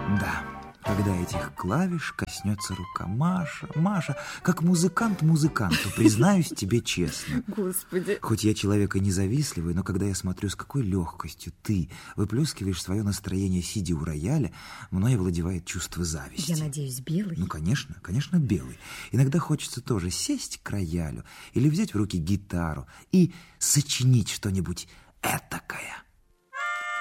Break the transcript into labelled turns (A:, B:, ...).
A: Да, когда этих клавиш коснется рука. Маша, как музыкант музыканту, признаюсь тебе честно.
B: Господи.
A: Хоть я человек и независтливый, но когда я смотрю, с какой легкостью ты выплескиваешь свое настроение, сидя у рояля, мной овладевает чувство зависти.
B: Я надеюсь, белый?
A: Ну, конечно, белый. Иногда хочется тоже сесть к роялю или взять в руки гитару и сочинить что-нибудь этакое.